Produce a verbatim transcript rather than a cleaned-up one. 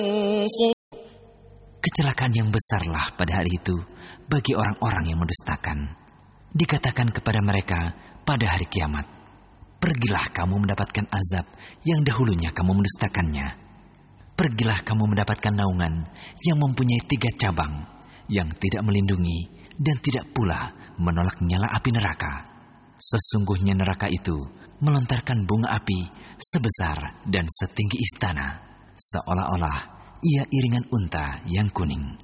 Kecelakaan yang besarlah pada hari itu bagi orang-orang yang mendustakan. Dikatakan kepada mereka pada hari kiamat, pergilah kamu mendapatkan azab yang dahulunya kamu mendustakannya. Pergilah kamu mendapatkan naungan yang mempunyai tiga cabang, yang tidak melindungi dan tidak pula menolak nyala api neraka. Sesungguhnya neraka itu melontarkan bunga api sebesar dan setinggi istana, seolah-olah ia iringan unta yang kuning.